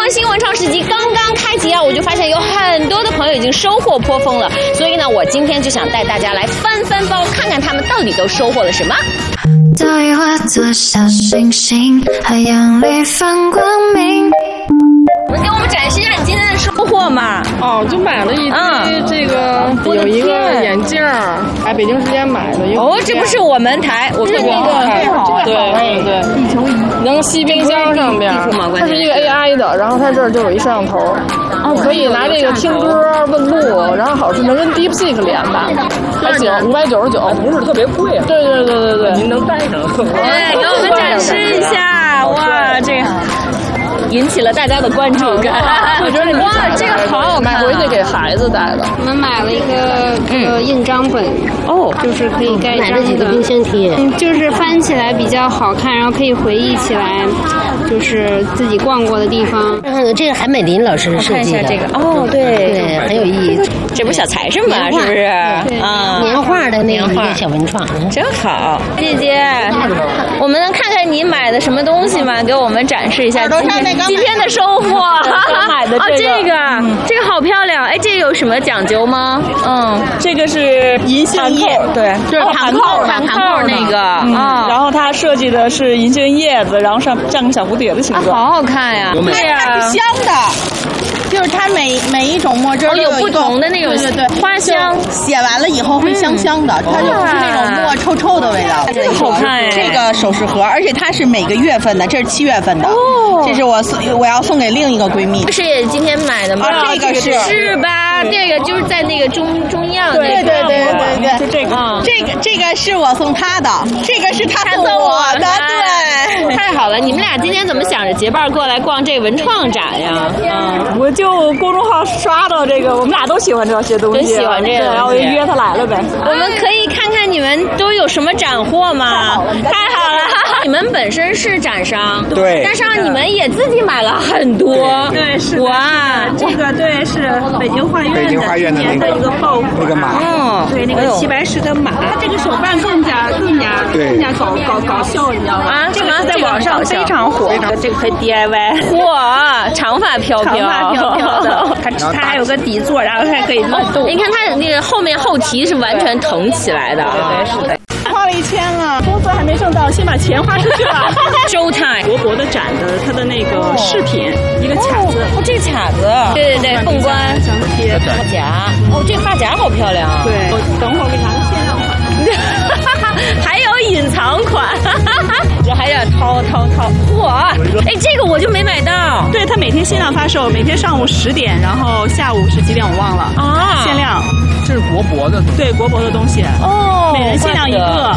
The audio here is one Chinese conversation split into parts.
光新文创市集刚刚开启啊，我就发现有很多的朋友已经收获颇丰了，所以呢，我今天就想带大家来翻翻包，看看他们到底都收获了什么。 对我做小星星，海洋里放光明。 给我们展示一下你今天的收获嘛？ 哦，就买了一堆这个，有一个眼镜，哎，北京时间买的。 哦，这不是我们台，我看那个，对，能吸冰箱上边，它是一个 AI 的，然后它这儿就有一摄像头，可以拿这个听歌问路，然后好像能跟 DeepSeek 连吧，还行，599， 不是特别贵啊。 对， 您能带上。 对，给我们展示一下，哇，这个。引起了大家的关注感， 我觉得哇，这个好好看， 买回去给孩子带的。 我们买了一个印章本，就是可以盖章的。 买了几个冰箱贴， 就是翻起来比较好看，然后可以回忆起来，就是自己逛过的地方。 这个韩美林老师设计的， 这个对， 很有意义。 这不是小财神吗？是不是？ 啊，年画的那个小文创， 真好。姐姐，我们能看看你买的什么东西吗？给我们展示一下今天的收获。 买的这个好漂亮。哎，这个有什么讲究吗？ 这个是银杏叶，对， 就是盘扣那个然后它设计的是银杏叶子，然后上像个小蝴蝶的形状， 好好看呀。 对呀，它是香的，就是它每一种墨汁都有不同的那种对花香， 写完了以后会香香的，它就不是那种墨臭臭的味道。 这个好看呀， 这个首饰盒，而且它是每个月份的，这是7月份的，这是我要送给另一个闺蜜。 这是也今天买的吗？ 这个是吧？这个就是在那个中央。 对， 就这个， 这个是我送她的，这个是她送我的，对， 太好了！你们俩今天怎么想着结伴过来逛这个文创展呀？ 我就公众号刷到这个，我们俩都喜欢这些东西， 真喜欢这个， 然后我就约他来了呗。 我们可以看看你们都有什么展货吗？太好了！你们本身是展商， 对， 但是你们也自己买了很多， 对，是哇， 这个对是北京画院的今年的一个抱负， 那个马， 对，那个齐白石的马，它这个手办更加搞笑，你知道吗？ 这个在网上非常火，这个可以 DIY， 哇，长发飘飘的，它还有个底座，然后它还可以乱动。 你看它那个后蹄是完全腾起来的， 对，是的。花了1000了，工资还没挣到，先把钱花出去了。 Showtime， 国博的展的它的那个饰品，一个卡子， 这个卡子，对，凤冠、 镶贴、 发夹，这个发夹好漂亮啊。 对，我等会儿给拿个限量款， 还有隐藏款，这还要掏，哇，哎，这个我就没买到。 对，它每天限量发售，每天上午10点，然后下午是几点我忘了啊，限量。 这是国博的， 对，国博的东西每人限量1个。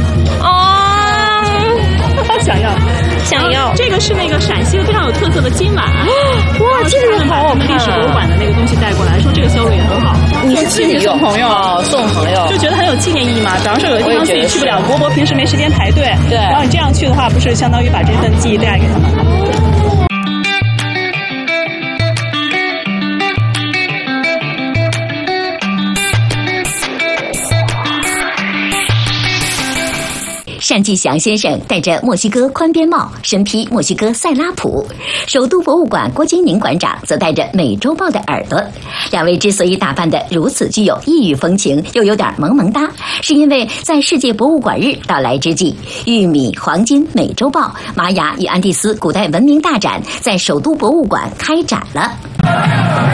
想要，这个是那个陕西非常有特色的金碗， 哇，这个好好看， 历史博物馆的那个东西带过来，说这个销路也很好。 你是自己送朋友， 送朋友， 就觉得很有纪念意义嘛。假如说有的地方自己去不了，国博平时没时间排队， 对， 然后你这样去的话，不是相当于把这份记忆带给他们。 单霁翔先生戴着墨西哥宽边帽，身披墨西哥塞拉普；首都博物馆郭金宁馆长则戴着美洲豹的耳朵。两位之所以打扮得如此具有异域风情，又有点萌萌哒，是因为在世界博物馆日到来之际，玉米、黄金、美洲豹、玛雅与安第斯古代文明大展在首都博物馆开展了。